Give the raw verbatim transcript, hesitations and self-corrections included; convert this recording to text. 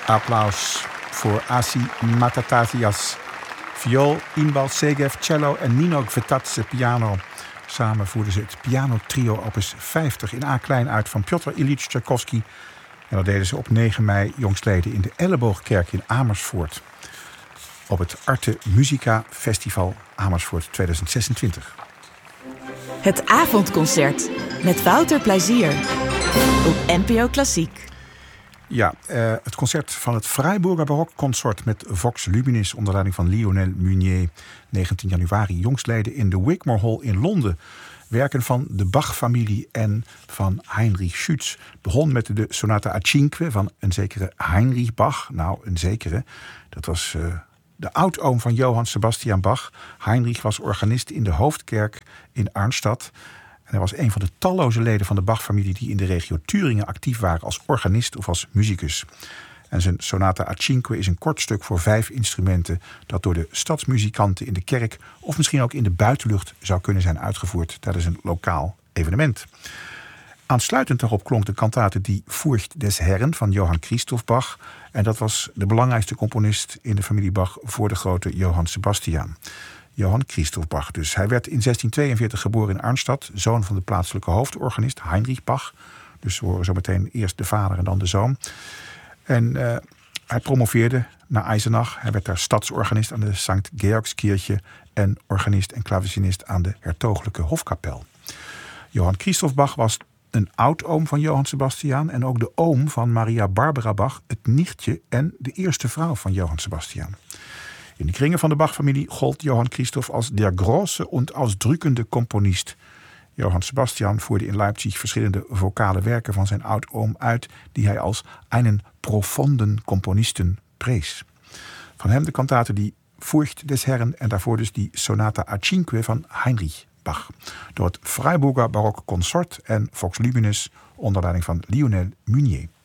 Applaus voor Asi Matatasias. Viool, Inbal Segev, cello en Nino Gvetatse piano. Samen voerden ze het pianotrio opus vijftig in A-klein uit van Piotr Ilyich Tchaikovsky. En dat deden ze op negen mei jongstleden in de Elleboogkerk in Amersfoort. Op het Arte Musica Festival Amersfoort tweeduizend zesentwintig. Het avondconcert met Wouter Plezier op N P O Klassiek. Ja, uh, het concert van het Freiburger Barokconsort met Vox Luminis onder leiding van Lionel Meunier. negentien januari jongstleden in de Wigmore Hall in Londen. Werken van de Bach-familie en van Heinrich Schütz. Begon met de Sonata a Cinque van een zekere Heinrich Bach. Nou, een zekere. Dat was uh, de oudoom van Johann Sebastian Bach. Heinrich was organist in de Hoofdkerk in Arnstadt. En hij was een van de talloze leden van de Bach-familie die in de regio Turingen actief waren als organist of als muzikus. En zijn Sonata a Cinque is een kort stuk voor vijf instrumenten dat door de stadsmuzikanten in de kerk of misschien ook in de buitenlucht zou kunnen zijn uitgevoerd tijdens een lokaal evenement. Aansluitend daarop klonk de kantate Die Furcht des Herren van Johann Christoph Bach. En dat was de belangrijkste componist in de familie Bach voor de grote Johann Sebastian. Johann Christoph Bach dus. Hij werd in zestien tweeënveertig geboren in Arnstadt, zoon van de plaatselijke hoofdorganist Heinrich Bach. Dus we horen zo meteen eerst de vader en dan de zoon. En uh, hij promoveerde naar Eisenach. Hij werd daar stadsorganist aan de Sankt Georgskirche en organist en klavecinist aan de hertogelijke hofkapel. Johann Christoph Bach was een oudoom van Johann Sebastian en ook de oom van Maria Barbara Bach, het nichtje en de eerste vrouw van Johann Sebastian. In de kringen van de Bach-familie gold Johann Christoph als der große und ausdrückende Komponist. Johann Sebastian voerde in Leipzig verschillende vocale werken van zijn oudoom uit, die hij als einen profonden Komponisten prees. Van hem de kantate Die Furcht des Herren en daarvoor dus die Sonata a Cinque van Heinrich Bach. Door het Freiburger Barokconsort en Vox Luminis onder leiding van Lionel Meunier.